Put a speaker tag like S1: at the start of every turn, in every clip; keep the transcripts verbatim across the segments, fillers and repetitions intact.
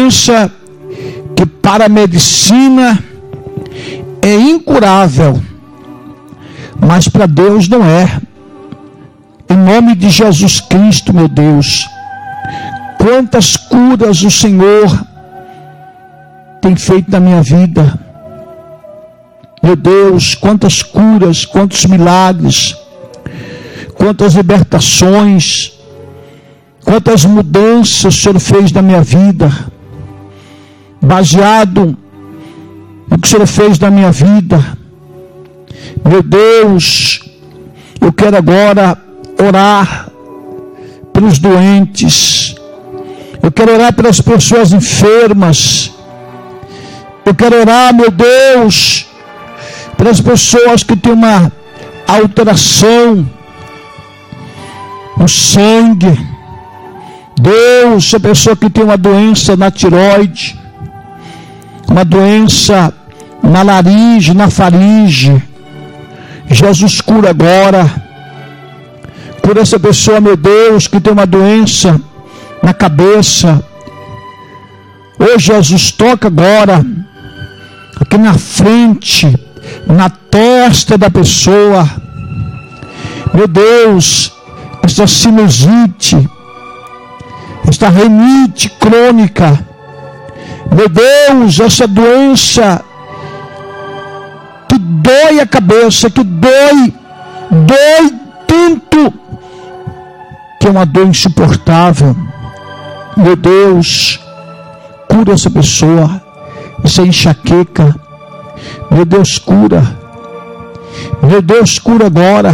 S1: doença que para a medicina é incurável, mas para Deus não é. Em nome de Jesus Cristo, meu Deus, quantas curas o Senhor tem feito na minha vida. Meu Deus, quantas curas, quantos milagres, quantas libertações, quantas mudanças o Senhor fez na minha vida, baseado no que o Senhor fez na minha vida. Meu Deus, eu quero agora orar pelos doentes, eu quero orar pelas pessoas enfermas, eu quero orar, meu Deus, pelas pessoas que têm uma alteração no sangue. Deus, a pessoa que tem uma doença na tireoide, uma doença na laringe, na faringe, Jesus cura agora. Cura essa pessoa, meu Deus, que tem uma doença na cabeça. Ô Jesus, toca agora, aqui na frente, na testa da pessoa. Meu Deus, essa sinusite, esta rinite crônica, meu Deus, essa doença que dói a cabeça, que dói, dói tanto, que é uma dor insuportável. Meu Deus, cura essa pessoa, essa enxaqueca. Meu Deus, cura. Meu Deus, cura agora.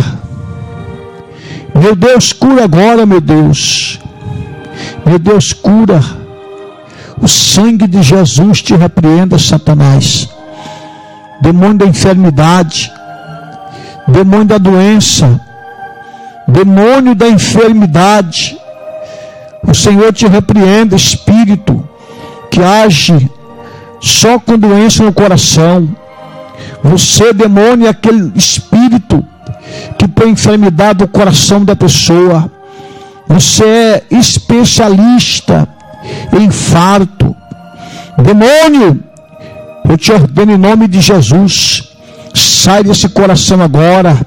S1: Meu Deus, cura agora, meu Deus. Meu Deus, cura. O sangue de Jesus te repreenda, Satanás. Demônio da enfermidade, demônio da doença, demônio da enfermidade, o Senhor te repreenda, espírito que age só com doença no coração. Você, demônio, é aquele espírito que põe enfermidade no coração da pessoa. Você é especialista em infarto. Demônio, eu te ordeno em nome de Jesus, sai desse coração agora.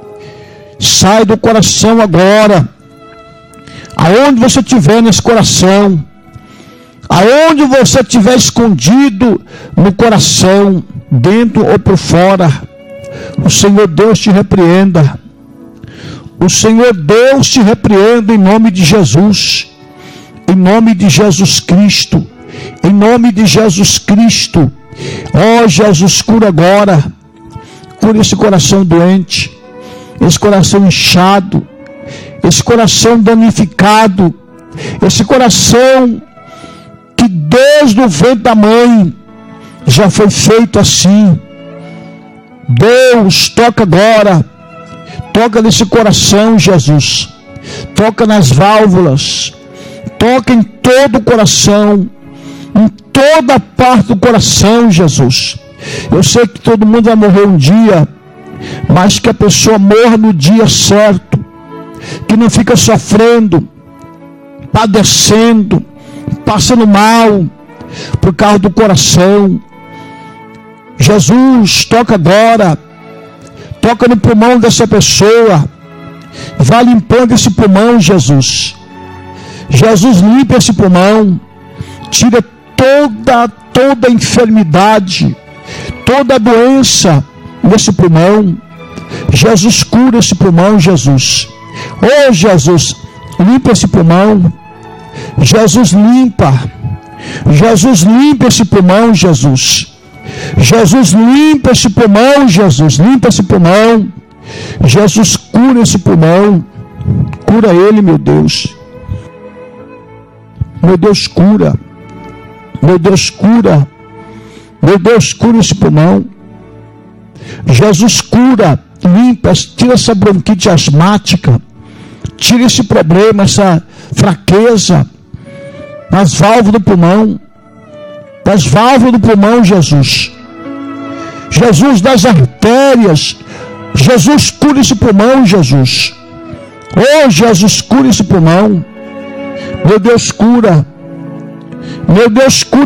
S1: Sai do coração agora. Aonde você estiver nesse coração, aonde você estiver escondido no coração, dentro ou por fora, o Senhor Deus te repreenda. O Senhor Deus te repreenda em nome de Jesus. Em nome de Jesus Cristo. Em nome de Jesus Cristo. Ó oh, Jesus, cura agora. Cura esse coração doente, esse coração inchado, esse coração danificado, esse coração que desde o ventre da mãe já foi feito assim. Deus, toca agora. Toca nesse coração, Jesus. Toca nas válvulas. Toca em todo o coração, em toda a parte do coração, Jesus. Eu sei que todo mundo vai morrer um dia, mas que a pessoa morra no dia certo, que não fica sofrendo, padecendo, passando mal por causa do coração. Jesus, toca agora. Toca no pulmão dessa pessoa. Vai limpando esse pulmão, Jesus. Jesus, limpa esse pulmão. Tira toda, toda enfermidade, toda doença nesse pulmão. Jesus, cura esse pulmão, Jesus. Oh, Jesus, limpa esse pulmão. Jesus, limpa. Jesus, limpa esse pulmão, Jesus. Jesus, limpa esse pulmão, Jesus. Limpa esse pulmão. Jesus, cura esse pulmão. Cura ele, meu Deus. Meu Deus, cura. Meu Deus, cura. Meu Deus, cura esse pulmão. Jesus, cura. Limpa, tira essa bronquite asmática. Tira esse problema, essa fraqueza nas válvulas do pulmão. Das válvulas do pulmão, Jesus. Jesus, das artérias. Jesus, cura esse pulmão, Jesus. Oh, Jesus, cura esse pulmão. Meu Deus, cura. Meu Deus, cura.